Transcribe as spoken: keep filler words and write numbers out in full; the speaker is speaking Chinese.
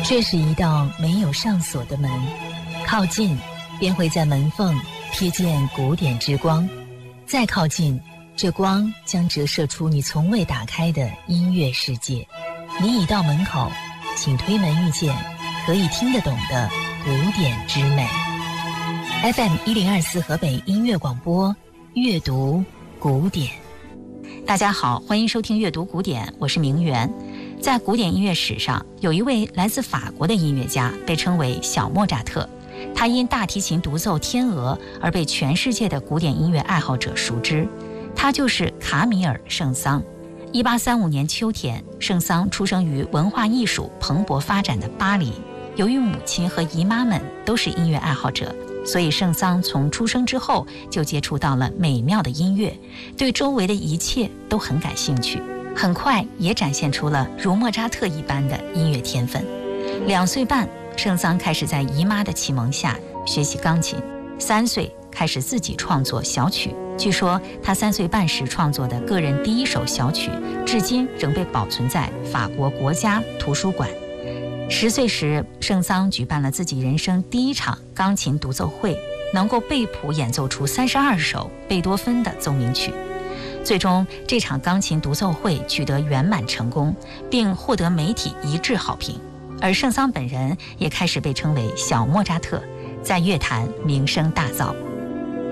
这是一道没有上锁的门，靠近便会在门缝瞥见古典之光，再靠近，这光将折射出你从未打开的音乐世界。你已到门口，请推门遇见可以听得懂的古典之美。 F M 一零二四河北音乐广播，阅读古典。 大家好，欢迎收听阅读古典，我是明媛。在古典音乐史上，有一位来自法国的音乐家，被称为小莫扎特。他因大提琴独奏《天鹅》而被全世界的古典音乐爱好者熟知。他就是卡米尔·圣桑。一八三五年秋天，圣桑出生于文化艺术蓬勃发展的巴黎。由于母亲和姨妈们都是音乐爱好者，所以圣桑从出生之后就接触到了美妙的音乐，对周围的一切都很感兴趣。很快也展现出了如莫扎特一般的音乐天分。两岁半，圣桑开始在姨妈的启蒙下学习钢琴。三岁开始自己创作小曲，据说他三岁半时创作的个人第一首小曲，至今仍被保存在法国国家图书馆。十岁时，圣桑举办了自己人生第一场钢琴独奏会，能够背谱演奏出三十二首贝多芬的奏鸣曲。最终，这场钢琴独奏会取得圆满成功，并获得媒体一致好评。而圣桑本人也开始被称为小莫扎特，在乐坛名声大噪。